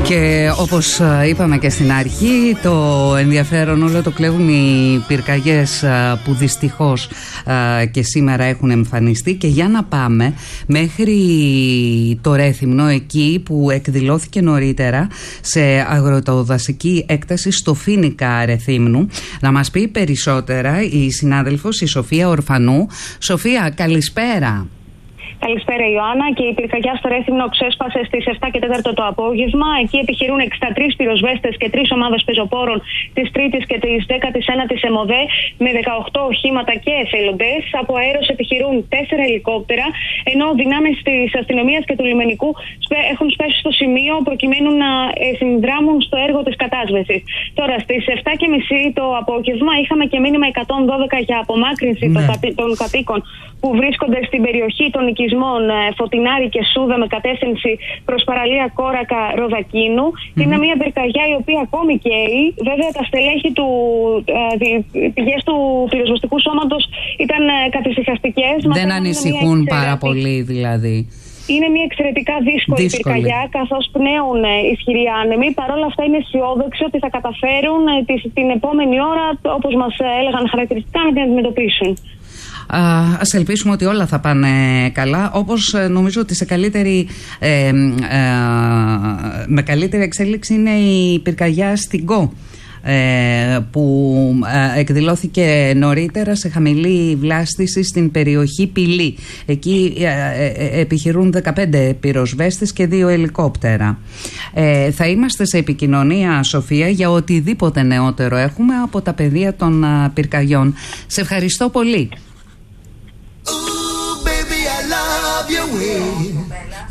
Και όπως είπαμε και στην αρχή, το ενδιαφέρον όλο το κλέβουν οι πυρκαγιές που δυστυχώς και σήμερα έχουν εμφανιστεί. Και για να πάμε μέχρι το Ρέθυμνο, εκεί που εκδηλώθηκε νωρίτερα σε αγροτοδασική έκταση στο Φοίνικα Ρεθύμνου, να μας πει περισσότερα η συνάδελφος η Σοφία Ορφανού. Σοφία, καλησπέρα. Καλησπέρα, Ιωάννα. Και η πυρκαγιά στο Ρέθυμνο ξέσπασε στις 7 και 4 το απόγευμα. Εκεί επιχειρούν 63 πυροσβέστες και 3 ομάδες πεζοπόρων της 3ης και της 19ης ΕΜΟΔΕ με 18 οχήματα και εθελοντές. Από αέρος επιχειρούν 4 ελικόπτερα, ενώ δυνάμεις της αστυνομίας και του λιμενικού έχουν σπέσει στο σημείο προκειμένου να συνδράμουν στο έργο της κατάσβεσης. Τώρα, στις 7.30 το απόγευμα είχαμε και μήνυμα 112 για απομάκρυνση των κατοίκων που βρίσκονται στην περιοχή των οικισμών Φωτεινάρη και Σούδα με κατεύθυνση προς παραλία Κόρακα Ροδακίνου. Είναι μια πυρκαγιά η οποία ακόμη καίει. Βέβαια, τα στελέχη πηγές του πυροσβεστικού σώματος ήταν καθησυχαστικές. Δεν ανησυχούν πάρα πολύ δηλαδή. Είναι μια εξαιρετικά δύσκολη πυρκαγιά, καθώς πνέουν ισχυροί άνεμοι. Παρ' όλα αυτά είναι αισιόδοξοι ότι θα καταφέρουν την επόμενη ώρα, όπως μας έλεγαν χαρακτηριστικά, να την αντιμετωπίσουν. Ας ελπίσουμε ότι όλα θα πάνε καλά, όπως νομίζω ότι με καλύτερη εξέλιξη είναι η πυρκαγιά στην Κο, που εκδηλώθηκε νωρίτερα σε χαμηλή βλάστηση στην περιοχή Πυλή. Εκεί επιχειρούν 15 πυροσβέστες και 2 ελικόπτερα. Θα είμαστε σε επικοινωνία, Σοφία, για οτιδήποτε νεότερο έχουμε από τα πεδία των πυρκαγιών. Σε ευχαριστώ πολύ.